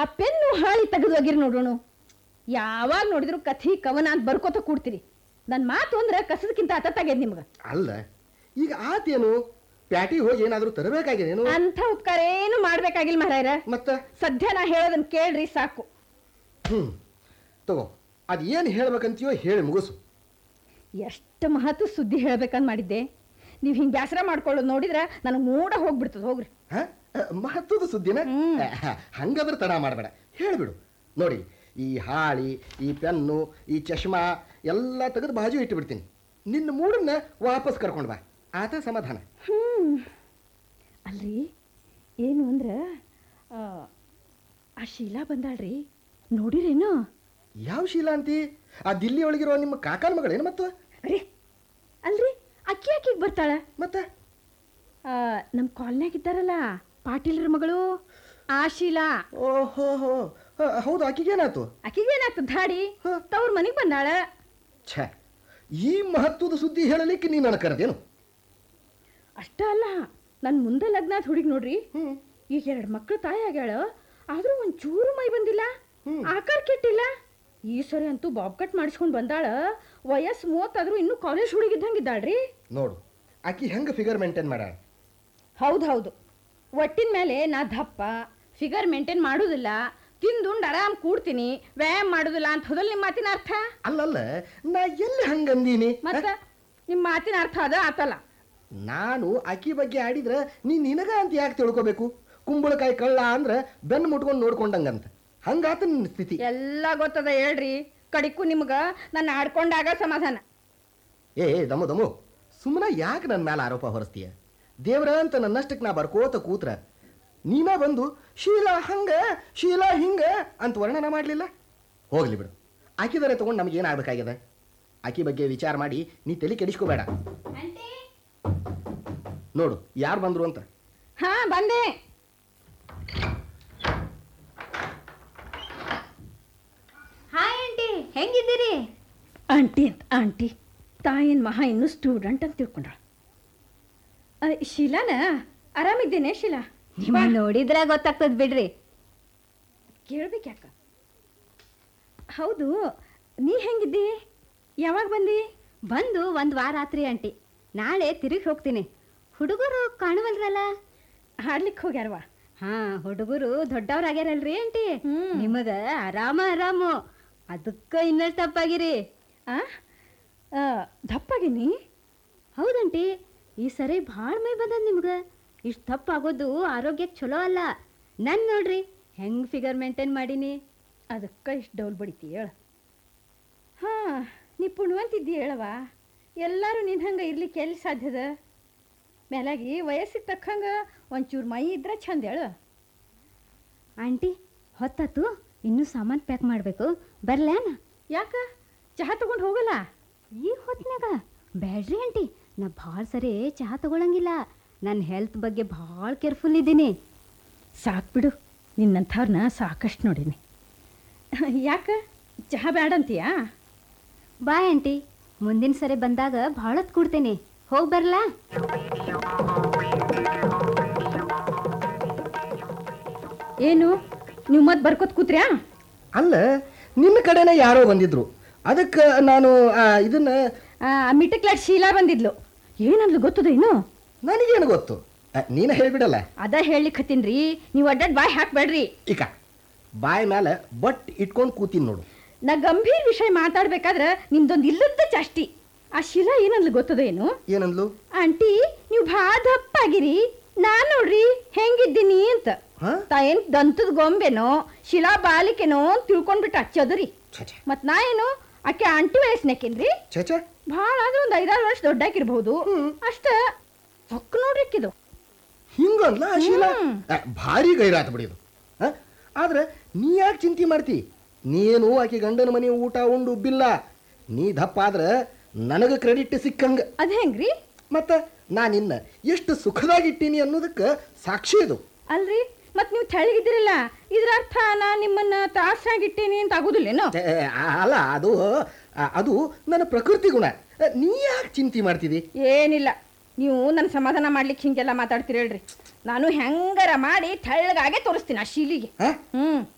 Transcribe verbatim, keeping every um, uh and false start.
Pen ಹಾಳಿ ತೆಗೆದು ಹೋಗಿರಿ ನೋಡೋಣ. ಯಾವಾಗ ನೋಡಿದ್ರು ಕಥಿ ಕವನ ಅಂತ ಬರ್ಕೋತ ಕೂಡ್ತೀರಿ. ನನ್ನ ಮಾತು ಅಂದ್ರೆ ಕಸದಕ್ಕಿಂತ ಅತತ್ತಾಗ್ಯದ ನಿಮ್ಗೆ. ಅಲ್ಲ ಈಗ ಆತೇನು ಪ್ಯಾಟಿಗೆ ಹೋಗಿ ಏನಾದರೂ ತರಬೇಕಾಗಿದೇನು? ಅಂಥ ಉಪಕಾರ ಏನು ಮಾಡ್ಬೇಕಾಗಿಲ್ಲ ಮಹಾರಾಯರ. ಮತ್ತೆ ಸದ್ಯ ನಾ ಹೇಳೋದನ್ನ ಕೇಳ್ರಿ ಸಾಕು. ಹ್ಮ್ ತಗೋ, ಅದು ಏನು ಹೇಳ್ಬೇಕಂತೀಯೋ ಹೇಳಿ ಮುಗಿಸು. ಎಷ್ಟು ಮಹತ್ವ ಸುದ್ದಿ ಹೇಳ್ಬೇಕಂತ ಮಾಡಿದ್ದೆ. ನೀವು ಹಿಂಗೆ ಬೇಸರ ಮಾಡ್ಕೊಳ್ಳೋದು ನೋಡಿದ್ರೆ ನನಗೆ ಮೂಡ ಹೋಗ್ಬಿಡ್ತದೆ. ಹೋಗ್ರಿ. ಹಾ, ಮಹತ್ವದ ಸುದ್ದಿನ ಹಂಗಾದ್ರೆ ತಡ ಮಾಡಬೇಡ, ಹೇಳಿಬಿಡು. ನೋಡಿ, ಈ ಹಾಳಿ, ಈ ಪೆನ್ನು, ಈ ಚಶ್ಮಾ ಎಲ್ಲ ತೆಗೆದು ಬಾಜು ಇಟ್ಟುಬಿಡ್ತೀನಿ. ನಿನ್ನ ಮೂಡನ್ನ ವಾಪಸ್ ಕರ್ಕೊಂಡು ಬಾ, ಆತ ಸಮಾಧಾನ. ಹ್ಮ್ ಅಲ್ರಿ, ಏನು ಅಂದ್ರೆ ಆ ಶೀಲಾ ಬಂದಾಳ್ರಿ, ನೋಡಿರೇನು? ಯಾವ ಶೀಲಾ ಅಂತಿ? ಆ ದಿಲ್ಲಿ ಒಳಗಿರೋ ನಿಮ್ಮ ಕಾಕಾನ ಮಗಳೇನು? ಮತ್ತು ಅರೇ ಅಲ್ರಿ, ಅಕ್ಕಿ ಅಕ್ಕಿಗೆ ಬರ್ತಾಳ. ಮತ್ತೆ ನಮ್ಮ ಕಾಲ್ನ್ಯಾಗ ಇದ್ದಾರಲ್ಲ ಪಾಟೀಲ್ರ ಮಗಳು, ಆ ಶೀಲಾ. ಓಹೋ ಹೋ, ಹೌದು. ಆಕಿಗೇನಾಯ್ತು? ಆಕಿಗೇನಾಯ್ತು? ಧಾಡಿ ತವ್ರ ಮನೆಗೆ ಬಂದಾಳ. ಛೇ, ಈ ಮಹತ್ವದ ಸುದ್ದಿ ಹೇಳಲಿಕ್ಕೆ ನೀನು ನನ್ನ ಕರೆದೇನು? ಅಷ್ಟ ಅಲ್ಲ, ನನ್ನ ಮುಂದೆ ಲಗ್ನ ಆದ ಹುಡುಗಿ ನೋಡ್ರಿ, ಈಗ ಎರಡು ಮಕ್ಕಳು ತಾಯಿ ಆಗ್ಯಾಳ. ಆದ್ರೂ ಒಂದ್ ಚೂರು ಮೈ ಬಂದಿಲ್ಲ, ಆಕಾರ ಕೆಟ್ಟಿಲ್ಲ. ಈ ಸರಿ ಅಂತೂ ಬಾಬ್ ಕಟ್ ಮಾಡಿಸ್ಕೊಂಡು ಬಂದಾಳ. ವಯಸ್ಸು ಮೂವತ್ತಾದ್ರೂ ಇನ್ನೂ ಕಾಲೇಜ್ ಹುಡುಗಿದ್ದಂಗಿದ್ದಾಳ್ರಿ. ನೋಡು, ಆಕಿ ಹೆಂಗೆ ಫಿಗರ್ ಮೇಂಟೈನ್ ಮಾಡ್ಯಾಳ. ಹೌದು ಹೌದು, ಒಟ್ಟಿನ ಮೇಲೆ ನಾ ದಪ್ಪ, ಫಿಗರ್ ಮೇಂಟೈನ್ ಮಾಡೋದಿಲ್ಲ, ತಿಂದುಂಡು ಆರಾಮ್ ಕೂಡ್ತೀನಿ, ವ್ಯಾಯಾಮ ಮಾಡೋದಿಲ್ಲ ಅಂತ ಹೋದಲ್ ನಿಮ್ಮ ಮಾತಿನ ಅರ್ಥ? ಅಲ್ಲಲ್ಲ, ನಾ ಎಲ್ಲಿ ಹಂಗಂದೀನಿ? ಮತ್ತ ನಿಮ್ಮ ಮಾತಿನ ಅರ್ಥ ಅದ ಆತಲ್ಲ. ನಾನು ಆಕಿ ಬಗ್ಗೆ ಆಡಿದ್ರೆ ನೀನ್ ನಿನಗ ಅಂತ ಯಾಕೆ ತಿಳ್ಕೊಬೇಕು? ಕುಂಬಳಕಾಯಿ ಕಳ್ಳ ಅಂದ್ರೆ ಬೆನ್ನು ಮುಟ್ಕೊಂಡು ನೋಡ್ಕೊಂಡಂಗಂತ ಹಂಗಾತ ನಿನ್ನ ಸ್ಥಿತಿ. ಎಲ್ಲ ಗೊತ್ತದ ಹೇಳ್ರಿ, ಕಡಿಕು ನಿಮ್ಗ ನನ್ನ ಆಡ್ಕೊಂಡಾಗ ಸಮಾಧಾನ. ಏ ದಮು ದಮು, ಸುಮ್ಮನೆ ಯಾಕೆ ನನ್ನ ಮೇಲೆ ಆರೋಪ ಹೊರಿಸ್ತೀಯ? ದೇವ್ರ ಅಂತ ನನ್ನಷ್ಟಕ್ಕೆ ನಾ ಬರ್ಕೋತ ಕೂತ್ರ ನೀನ ಬಂದು ಶೀಲಾ ಹಂಗ ಶೀಲಾ ಹಿಂಗ ಅಂತ ವರ್ಣನ ಮಾಡಲಿಲ್ಲ. ಹೋಗ್ಲಿ ಬಿಡು, ಆಕಿದರೆ ತಗೊಂಡು ನಮಗೇನಾಗಬೇಕಾಗ್ಯದ? ಆಕಿ ಬಗ್ಗೆ ವಿಚಾರ ಮಾಡಿ ನೀ ತಲೆ ಕೆಡಿಸ್ಕೋಬೇಡ. ನೋಡು ಯಾರು ಬಂದ್ರು ಅಂತ. ಹಾ ಬಂದೆ. Hi aunty, ಹೆಂಗಿದ್ದೀರಿ? ಆಂಟಿ ಅಂತ ಆಂಟಿ, ತಾಯಿನ ಮಹಾ ಇನ್ನು ಸ್ಟೂಡೆಂಟ್ ಅಂತ ತಿಳ್ಕೊಂಡ್ರ. ಶೀಲಾನ ಆರಾಮಿದ್ದೇನೆ ಶೀಲಾ? ನಿಮ್ಮ ನೋಡಿದ್ರೆ ಗೊತ್ತಾಗ್ತದ ಬಿಡ್ರಿ. ಕೇಳ್ಬೇಕು ಯಾಕ? ಹೌದು, ನೀ ಹೆಂಗಿದ್ದಿ? ಯಾವಾಗ ಬಂದಿ? ಬಂದು ಒಂದು ವಾರ ಆತ್ರಿ ಆಂಟಿ. ನಾಳೆ ತಿರುಗಿ ಹೋಗ್ತೀನಿ. ಹುಡುಗರು ಕಾಣುವಲ್ರಲ್ಲ? ಹಾಡ್ಲಿಕ್ಕೆ ಹೋಗ್ಯಾರವ. ಹಾ, ಹುಡುಗರು ದೊಡ್ಡವ್ರಾಗ್ಯಾರಲ್ರಿ ಆಂಟಿ. ನಿಮಗ ಆರಾಮ ಆರಾಮು, ಅದಕ್ಕ ಇನ್ನಷ್ಟು ತಪ್ಪಾಗಿರಿ. ಆ ದಪ್ಪಾಗಿನಿ? ಹೌದಂಟಿ, ಈ ಸರಿ ಭಾಳ ಮೈ ಬಂದದ ನಿಮ್ಗೆ. ಇಷ್ಟು ತಪ್ಪಾಗೋದು ಆರೋಗ್ಯಕ್ಕೆ ಚಲೋ ಅಲ್ಲ. ನನ್ ನೋಡ್ರಿ ಹೆಂಗ್ ಫಿಗರ್ ಮೇಂಟೈನ್ ಮಾಡೀನಿ. ಅದಕ್ಕೆ ಇಷ್ಟು ಡೌಲ್ ಬಡಿತಿ ಹೇಳ. ಹಾ, ನೀ ಪುಣ್ವಂತಿದ್ದಿ ಹೇಳವ. ಎಲ್ಲರೂ ನಿನ್ನ ಹಂಗೆ ಇರ್ಲಿಕ್ಕೆ ಎಲ್ಲಿ ಸಾಧ್ಯದ? ಮೇಲಾಗಿ ವಯಸ್ಸಿಗೆ ತಕ್ಕಂಗೆ ಒಂಚೂರು ಮೈ ಇದ್ರೆ ಚಂದ ಹೇಳು. ಆಂಟಿ, ಹೊತ್ತಾತು, ಇನ್ನೂ ಸಾಮಾನು ಪ್ಯಾಕ್ ಮಾಡಬೇಕು. ಬರ್ಲ್ಯಾನ? ಯಾಕ ಚಹಾ ತಗೊಂಡು ಹೋಗಲ್ಲ? ಈಗ ಹೊತ್ನಾಗ ಬ್ಯಾಡ್ರಿ ಆಂಟಿ, ನಾ ಭಾಳ ಸರಿ ಚಹಾ ತಗೊಳಂಗಿಲ್ಲ. ನನ್ನ ಹೆಲ್ತ್ ಬಗ್ಗೆ ಭಾಳ ಕೇರ್ಫುಲ್ ಇದ್ದೀನಿ. ಸಾಕು ಬಿಡು, ನಿನ್ನಂಥವ್ರನ್ನ ಸಾಕಷ್ಟು ನೋಡೀನಿ. ಯಾಕ ಚಹಾ ಬ್ಯಾಡ ಅಂತೀಯಾ? ಬಾಯ್ ಆಂಟಿ, ಮುಂದಿನ ಸರಿ ಬಂದಾಗ ಭಾಳ ಹೊತ್ತು ಕೊಡ್ತೀನಿ. ಹೋಗಿ ಬರ್ಲಾ? ಏನು ನೀವು ಮತ್ತೆ ಬರ್ಕೋತ ಕೂತ್ರ್ಯಾ? ಅಲ್ಲ, ನಿನ್ನ ಕಡೆನೇ ಯಾರೋ ಬಂದಿದ್ರು, ಅದಕ್ಕೆ ನಾನು ಇದನ್ನ ಮಿಟಕ್ಲಾಟ್ ಶೀಲಾ ಬಂದಿದ್ಲು. ಏನಂದ್ಲು ಗೊತ್ತದ? ಇನ್ನು ನನಗೇನು ಗೊತ್ತು, ನೀನ ಹೇಳ್ಬಿಡಲ್ಲ. ಅದ ಹೇಳಲಿಕ್ಕೆ ಹತ್ತೀನ್ರಿ, ನೀವು ಅಡ್ಡಾಡ್ ಬಾಯ್ ಹಾಕ್ಬೇಡ್ರಿ. ಈಗ ಬಾಯ್ ಮೇಲೆ ಬಟ್ ಇಟ್ಕೊಂಡು ಕೂತೀನಿ ನೋಡು. ನಾ ಗಂಭೀರ ವಿಷಯ ಮಾತಾಡ್ಬೇಕಾದ್ರೆ ನಿಮ್ದೊಂದು ಇಲ್ಲದ ಜಾಸ್ತಿ. ಆ ಶೀಲಾ ಏನಂದ್ಲು ಗೊತ್ತದ? ಏನು ಏನಂದ್ಲು? ಆಂಟಿ, ನೀವು ಭಾಳ ದಪ್ಪಾಗಿರಿ, ನಾನ್ ನೋಡ್ರಿ ಹೆಂಗಿದ್ದೀನಿ ಅಂತ. ತಾ ಏನ್ ದಂತದ ಗೊಂಬೆನೋ ಶಿಲಾ ಬಾಲಿಕೆನೋ ತಿಳ್ಕೊಂಡ್ಬಿಟ್ಟ ಚದುರಿ. ಮತ್ ನಾ ಏನು ಆಕೆ ಆಂಟಿ ವಯಸ್ಸಿನಕೇನ್ರಿ? ಭಾಳ ಆದ್ರೆ ಒಂದ್ ಐದಾರು ವರ್ಷ ದೊಡ್ಡಾಕಿರ್ಬಹುದು ಅಷ್ಟ. ಹೊಕ್ಕ ನೋಡ್ರಿ ಅಕ್ಕಿದು ಹಿಂಗಲ್ಲ ಶೀಲಾ, ಭಾರಿ ಗೈರಾತ ಬಿಡಿದು. ಆದ್ರೆ ನೀ ಯಾಕೆ ಚಿಂತೆ ಮಾಡ್ತಿ? ನೀನು ಆಕೆ ಗಂಡನ ಮನೆ ಊಟ ಉಂಡು ಉಬ್ಬಿಲ್ಲ. ನೀ ದಪ್ಪ ಆದ್ರೆ ನನಗೆ ಕ್ರೆಡಿಟ್ ಸಿಕ್ಕಂಗ. ಅದ್ ಹೆಂಗ್ರಿ? ಮತ್ತ ನಾ ನಿನ್ನ ಎಷ್ಟು ಸುಖದಾಗಿಟ್ಟೀನಿ ಅನ್ನೋದಕ್ಕೆ ಸಾಕ್ಷಿ ಇದು. ಅಲ್ರಿ, ಮತ್ ನೀವು ತೆಳಗಿದ್ದಿರಲ್ಲ, ಇದ್ರ ಅರ್ಥ ನಾ ನಿಮ್ಮನ್ನ ತ್ರಾಸಾಗಿಟ್ಟೀನಿ ಅಂತ ಆಗುದಿಲ್ಲೇನೋ? ಅಲ್ಲ, ಅದು ಅದು ನನ್ನ ಪ್ರಕೃತಿ ಗುಣ. ನೀ ಯಾಕೆ ಚಿಂತೆ ಮಾಡ್ತಿದಿ? ಏನಿಲ್ಲ, ನೀವು ನನ್ನ ಸಮಾಧಾನ ಮಾಡ್ಲಿಕ್ಕೆ ಹಿಂಗೆಲ್ಲ ಮಾತಾಡ್ತೀರಿ ಹೇಳ್ರಿ. ನಾನು ಹೆಂಗಾರ ಮಾಡಿ ತೆಳ್ಳಗಾಗೆ ತೋರಿಸ್ತೀನಿ ಆ ಶೀಲಿಗೆ. ಹ್ಮ್